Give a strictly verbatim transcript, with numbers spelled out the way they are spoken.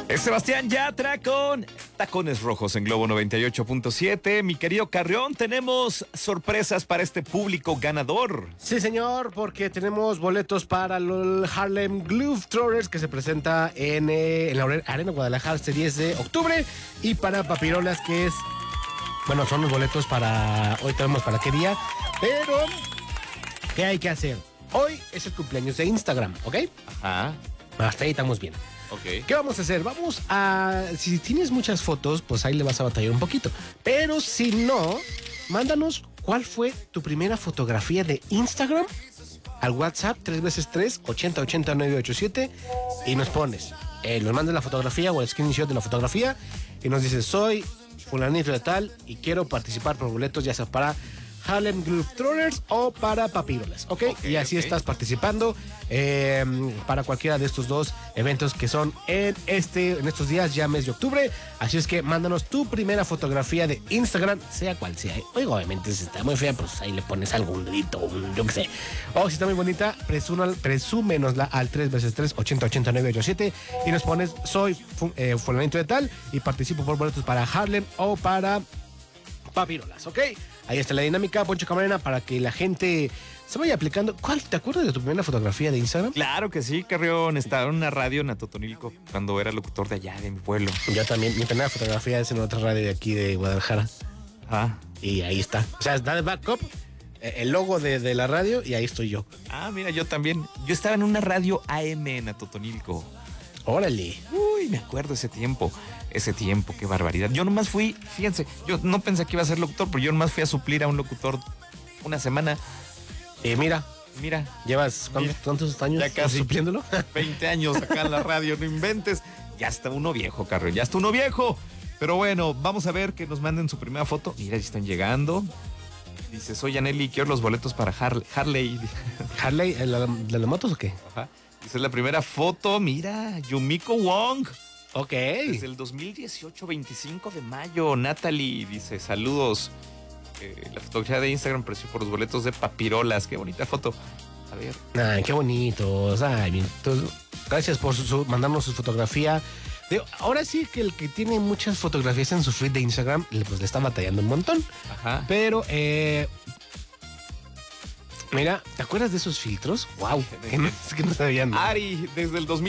Es Sebastián Yatra con Tacones Rojos en Globo noventa y ocho punto siete. Mi querido Carrión, tenemos sorpresas para este público ganador. Sí, señor, porque tenemos boletos para el Harlem Globetrotters que se presenta en, eh, en la Arena Guadalajara este diez de octubre. Y para Papirolas, que es... Bueno, son los boletos para... Hoy tenemos para qué día. Pero, ¿qué hay que hacer? Hoy es el cumpleaños de Instagram, ¿ok? Ajá. Hasta ahí estamos bien. Ok. ¿Qué vamos a hacer? Vamos a... Si tienes muchas fotos, pues ahí le vas a batallar un poquito. Pero si no, mándanos cuál fue tu primera fotografía de Instagram al WhatsApp tres veces tres, ochenta ochenta nueve ocho siete y nos pones, eh, nos mandas la fotografía o el screenshot de la fotografía y nos dices, soy fulanito de tal y quiero participar por boletos, ya sea para Harlem Globetrotters o para Papirolas, ¿ok? Okay, y así okay. estás participando eh, para cualquiera de estos dos eventos que son en este en estos días, ya mes de octubre. Así es que mándanos tu primera fotografía de Instagram, sea cual sea. Oiga, obviamente si está muy fea, pues ahí le pones algún grito, un, yo qué sé. O si está muy bonita, presúmenla, presúmenosla al tres veces tres, ochenta ochenta nueve ocho siete y nos pones, soy fu, eh, fulanito de tal y participo por boletos para Harlem o para Papirolas, ¿ok? Ahí está la dinámica, Poncho Camarena, para que la gente se vaya aplicando. ¿Cuál? ¿Te acuerdas de tu primera fotografía de Instagram? Claro que sí, Carrión. Estaba en una radio en Atotonilco cuando era locutor de allá, de mi pueblo. Yo también. Mi primera fotografía es en otra radio de aquí de Guadalajara. Ah. Y ahí está. O sea, da el backup, el logo de, de la radio y ahí estoy yo. Ah, mira, yo también. Yo estaba en una radio A M en Atotonilco. Órale. Uy, me acuerdo ese tiempo. Ese tiempo, qué barbaridad. Yo nomás fui, fíjense, yo no pensé que iba a ser locutor, pero yo nomás fui a suplir a un locutor una semana. Y mira, Mira, ¿llevas cuántos, Mira, cuántos años ya casi. supliéndolo? veinte años acá en la radio, no inventes. Ya está uno viejo, Carrión, ya está uno viejo. Pero bueno, vamos a ver que nos manden su primera foto. Mira, ya están llegando. Dice, soy Aneli, quiero los boletos para Har- Harley. ¿Harley, la, de las motos o qué? Ajá. Dice, la primera foto, mira, Yumiko Wong. Ok. Desde el dos mil dieciocho, veinticinco de mayo, Natalie dice, saludos. Eh, la fotografía de Instagram precio por los boletos de Papirolas. Qué bonita foto. A ver. Ay, qué bonitos. Ay, bien. Entonces, gracias por su, su, mandarnos su fotografía. De, ahora sí que el que tiene muchas fotografías en su feed de Instagram, pues le está batallando un montón. Ajá. Pero, eh, mira, ¿te acuerdas de esos filtros? ¡Wow! Que no, que no sabían. Ari, desde el dos mil